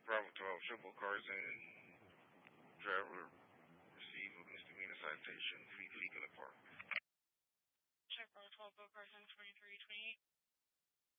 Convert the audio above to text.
Bravo 12, triple cars in. Driver receive a misdemeanor citation, fleet legal park. Check Bravo 12, Bill Carson 2328.